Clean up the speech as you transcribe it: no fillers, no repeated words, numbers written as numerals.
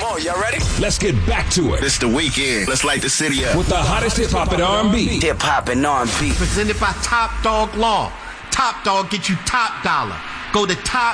on, y'all ready? Let's get back to it. It's the weekend. Let's light the city up. With the hottest hip-hop and R&B. Hip-hop and R&B. Presented by Top Dog Law. Top Dog get you top dollar. Go to top